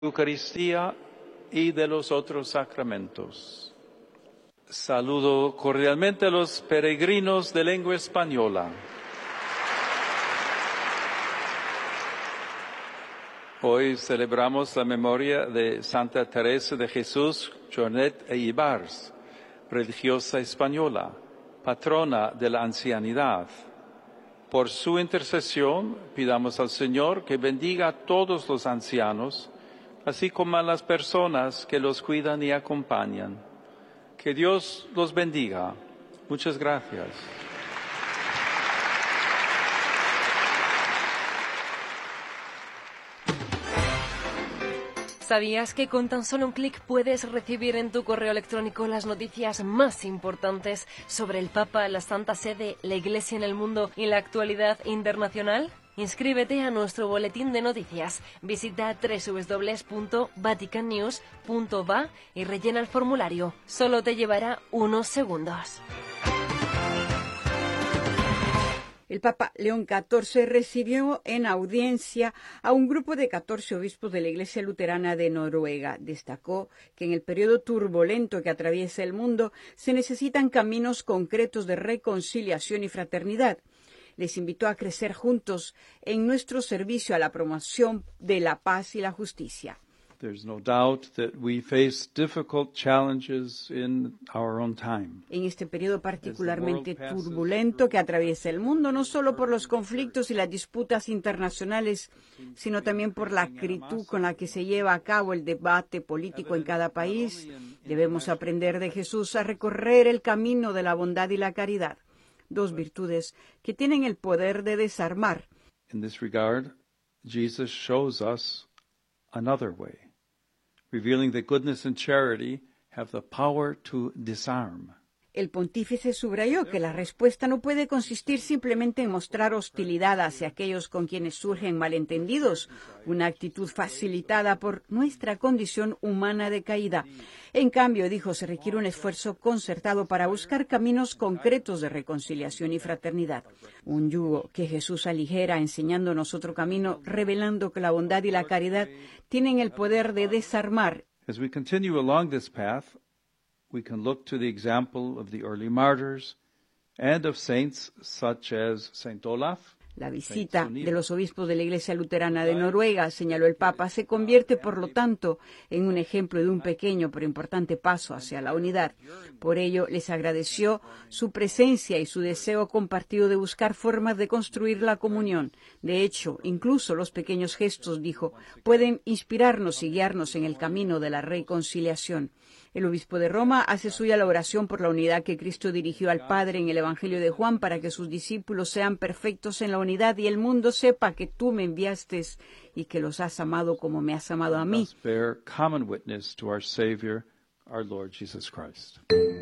Eucaristía y de los otros sacramentos. Saludo cordialmente a los peregrinos de lengua española. Hoy celebramos la memoria de Santa Teresa de Jesús Jornet e Ibars, religiosa española, patrona de la ancianidad. Por su intercesión, pidamos al Señor que bendiga a todos los ancianos, así como a las personas que los cuidan y acompañan. Que Dios los bendiga. Muchas gracias. ¿Sabías que con tan solo un clic puedes recibir en tu correo electrónico las noticias más importantes sobre el Papa, la Santa Sede, la Iglesia en el mundo y la actualidad internacional? Inscríbete a nuestro boletín de noticias. Visita www.vaticannews.va y rellena el formulario. Solo te llevará unos segundos. El Papa León XIV recibió en audiencia a un grupo de 14 obispos de la Iglesia Luterana de Noruega. Destacó que en el periodo turbulento que atraviesa el mundo se necesitan caminos concretos de reconciliación y fraternidad. Les invitó a crecer juntos en nuestro servicio a la promoción de la paz y la justicia. There's no doubt that we face difficult challenges in our own time. En este periodo particularmente turbulento que atraviesa el mundo, no solo por los conflictos y las disputas internacionales, sino también por la acritud con la que se lleva a cabo el debate político en cada país, debemos aprender de Jesús a recorrer el camino de la bondad y la caridad, dos virtudes que tienen el poder de desarmar. In this regard, Jesus shows us another way, revealing that goodness and charity have the power to disarm. El pontífice subrayó que la respuesta no puede consistir simplemente en mostrar hostilidad hacia aquellos con quienes surgen malentendidos, una actitud facilitada por nuestra condición humana de caída. En cambio, dijo, se requiere un esfuerzo concertado para buscar caminos concretos de reconciliación y fraternidad. Un yugo que Jesús aligera enseñándonos otro camino, revelando que la bondad y la caridad tienen el poder de desarmar. As we continue along this path, we can look to the example of the early martyrs and of saints such as Saint Olaf. La visita de los obispos de la Iglesia Luterana de Noruega, señaló el Papa, se convierte, por lo tanto, en un ejemplo de un pequeño pero importante paso hacia la unidad. Por ello, les agradeció su presencia y su deseo compartido de buscar formas de construir la comunión. De hecho, incluso los pequeños gestos, dijo, pueden inspirarnos y guiarnos en el camino de la reconciliación. El obispo de Roma hace suya la oración por la unidad que Cristo dirigió al Padre en el Evangelio de Juan para que sus discípulos sean perfectos en la unidad y el mundo sepa que tú me enviaste y que los has amado como me has amado a mí. Bear common witness to our Savior, our Lord Jesus Christ.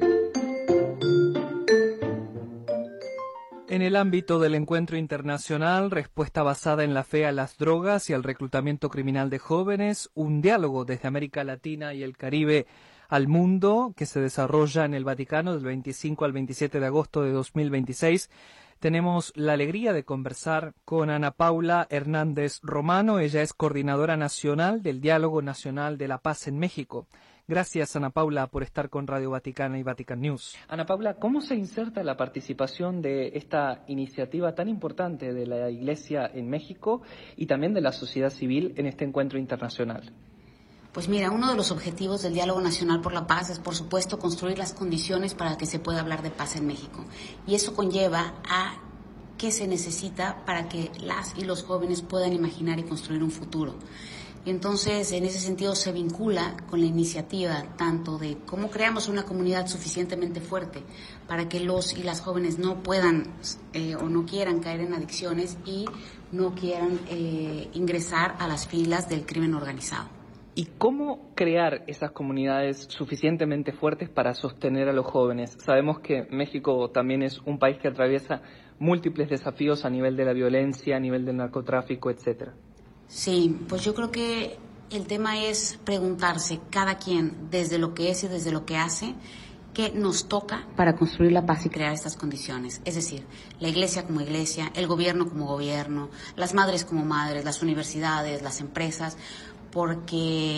En el ámbito del encuentro internacional, respuesta basada en la fe a las drogas y al reclutamiento criminal de jóvenes, un diálogo desde América Latina y el Caribe al mundo que se desarrolla en el Vaticano del 25 al 27 de agosto de 2026. Tenemos la alegría de conversar con Ana Paula Hernández Romano. Ella es coordinadora nacional del Diálogo Nacional de la Paz en México. Gracias, Ana Paula, por estar con Radio Vaticana y Vatican News. Ana Paula, ¿cómo se inserta la participación de esta iniciativa tan importante de la Iglesia en México y también de la sociedad civil en este encuentro internacional? Pues mira, uno de los objetivos del Diálogo Nacional por la Paz es, por supuesto, construir las condiciones para que se pueda hablar de paz en México. Y eso conlleva a qué se necesita para que las y los jóvenes puedan imaginar y construir un futuro. Y entonces, en ese sentido, se vincula con la iniciativa tanto de cómo creamos una comunidad suficientemente fuerte para que los y las jóvenes no puedan o no quieran caer en adicciones y no quieran ingresar a las filas del crimen organizado. ¿Y cómo crear esas comunidades suficientemente fuertes para sostener a los jóvenes? Sabemos que México también es un país que atraviesa múltiples desafíos a nivel de la violencia, a nivel del narcotráfico, etcétera. Sí, pues yo creo que el tema es preguntarse cada quien desde lo que es y desde lo que hace, qué nos toca para construir la paz y crear estas condiciones. Es decir, la iglesia como iglesia, el gobierno como gobierno, las madres como madres, las universidades, las empresas, porque